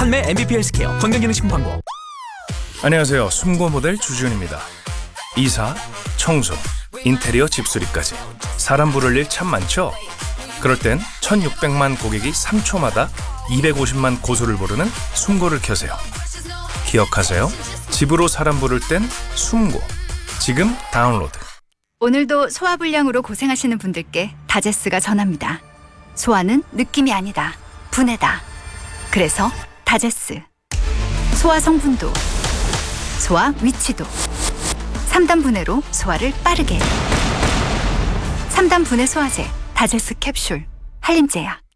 한매 MVP 헬스케어 건강기능식품 광고. 안녕하세요. 숨고 모델 주지훈입니다. 이사, 청소, 인테리어 집수리까지 사람 부를 일 참 많죠? 그럴 땐 1600만 고객이 3초마다 250만 고소를 부르는 숨고를 켜세요. 기억하세요. 집으로 사람 부를 땐 숨고. 지금 다운로드. 오늘도 소화불량으로 고생하시는 분들께 다제스가 전합니다. 소화는 느낌이 아니다. 분해다. 그래서 다제스. 소화 성분도, 소화 위치도 3단 분해로 소화를 빠르게. 3단 분해 소화제 다제스 캡슐 한림제약.